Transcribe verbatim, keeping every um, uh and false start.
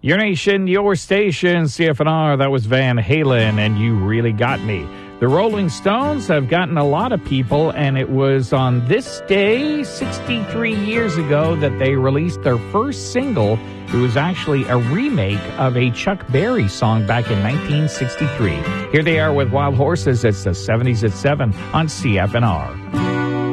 Your nation, your station, C F N R. That was Van Halen, and You Really Got Me. The Rolling Stones have gotten a lot of people, and it was on this day, sixty-three years ago, that they released their first single. It was actually a remake of a Chuck Berry song back in nineteen sixty-three. Here they are with Wild Horses. It's the seventies at seven on C F N R.